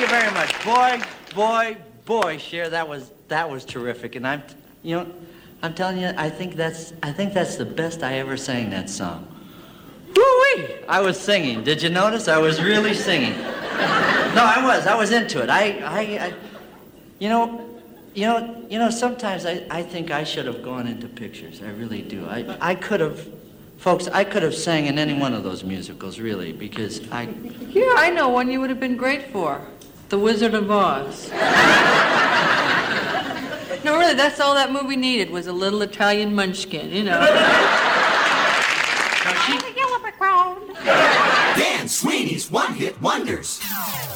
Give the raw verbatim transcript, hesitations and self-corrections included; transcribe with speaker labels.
Speaker 1: very much. Boy, boy, boy, Cher, that was that was terrific. And I'm, you know, I'm telling you, I think that's I think that's the best I ever sang that song. Woo-wee! I was singing. Did you notice? I was really singing. No, I was. I was into it. I, I, I you know, you know, you know. Sometimes I, I think I should have gone into pictures. I really do. I, I could have, folks. I could have sang in any one of those musicals, really, because I.
Speaker 2: Yeah, I know one you would have been great for. The Wizard of Oz. No, really, that's all that movie needed was a little Italian munchkin, you know.
Speaker 3: Dan Sweeney's One-Hit Wonders.